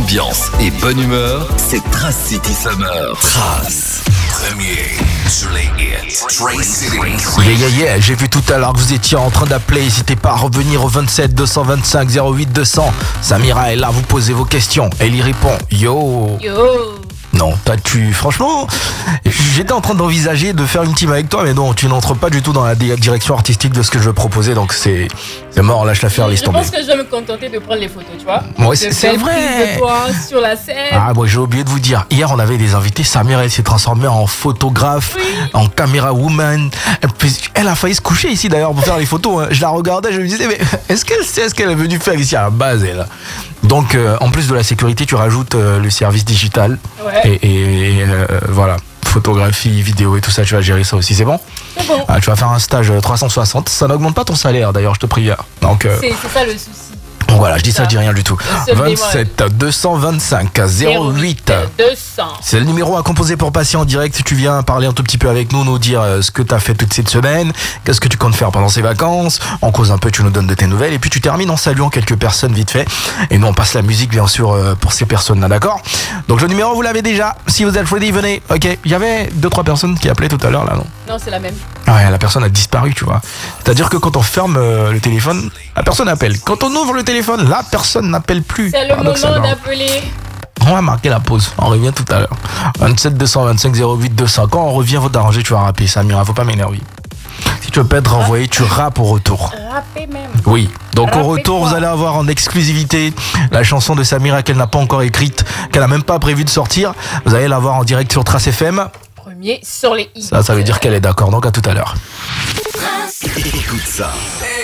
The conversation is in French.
ambiance et bonne humeur, c'est Trace City Summer. Trace, premier sur les hits. Trace City. Yeah, j'ai vu tout à l'heure que vous étiez en train d'appeler. N'hésitez pas à revenir au 27 225 08 200. Samira est là, vous posez vos questions. Elle y répond. Yo. Non, franchement, j'étais en train d'envisager de faire une team avec toi, mais non, tu n'entres pas du tout dans la direction artistique de ce que je veux proposer, donc c'est mort, lâche l'affaire, laisse tomber. Je pense que je vais me contenter de prendre les photos, tu vois. Ouais, c'est vrai. De toi sur la scène. Ah, moi j'ai oublié de vous dire, hier on avait des invités, Samira elle s'est transformée en photographe, en caméra woman. Elle a failli se coucher ici d'ailleurs pour faire les photos. Je la regardais, je me disais, mais est-ce qu'elle sait ce qu'elle est venue faire ici à la base, elle? Donc en plus de la sécurité, tu rajoutes le service digital. Ouais. Et voilà, photographie, vidéo et tout ça, tu vas gérer ça aussi, c'est bon? C'est bon. Tu vas faire un stage 360, ça n'augmente pas ton salaire d'ailleurs, je te prie. Donc, c'est ça le souci. Voilà, je dis ça, je dis rien du tout. 27 225 08 200. C'est le numéro à composer pour passer en direct. Tu viens parler un tout petit peu avec nous, nous dire ce que tu as fait toute cette semaine, qu'est-ce que tu comptes faire pendant ces vacances. On cause un peu, tu nous donnes de tes nouvelles et puis tu termines en saluant quelques personnes vite fait. Et nous on passe la musique bien sûr pour ces personnes-là, d'accord? Donc le numéro vous l'avez déjà. Si vous êtes ready, venez. Ok, il y avait 2-3 personnes qui appelaient tout à l'heure là, non? Non, c'est la même. Ouais, la personne a disparu, tu vois. C'est-à-dire que quand on ferme le téléphone, la personne appelle. Quand on ouvre le téléphone, la personne n'appelle plus. C'est le moment d'appeler. On va marquer la pause. On revient tout à l'heure. 27 225 08 200. Quand on revient, faut t'arranger, tu vas rapper. Samira, faut pas m'énerver. Si tu veux pas être renvoyé, tu rappes au retour. Rapper même. Oui. Donc Rappez au retour, quoi? vous allez avoir en exclusivité la chanson de Samira qu'elle n'a pas encore écrite, qu'elle n'a même pas prévu de sortir. Vous allez la voir en direct sur Trace FM. Premier sur les i. Ça veut dire qu'elle est d'accord. Donc à tout à l'heure. Écoute ça.